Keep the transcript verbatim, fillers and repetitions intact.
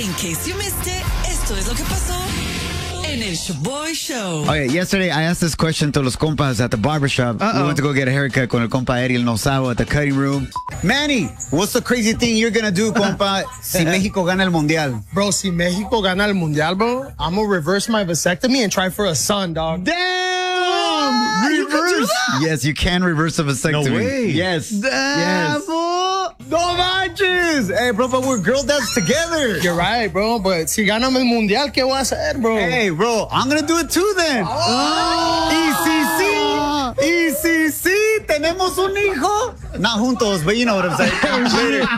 In case you missed it, esto es lo que pasó en el Shaboy Show. Okay, yesterday I asked this question to los compas at the barbershop. Uh-oh. We went to go get a haircut con el compa Ariel Nosavo at the cutting room. Manny, what's the crazy thing you're gonna do, compa, si Mexico gana el mundial? Bro, si Mexico gana el mundial, bro, I'm gonna reverse my vasectomy and try for a son, dog. Damn! You could do Reverse. that? Yes, you can reverse a vasectomy. No way. Yes. Damn, Yes. fool. No manches! Hey, bro, but we're girl dads together. You're right, bro, but si ganamos el mundial, ¿qué voy a hacer, bro? Hey, bro, I'm gonna do it too then. Oh. Y si sí, y si sí, tenemos un hijo. Not juntos, but you know what I'm saying. Later.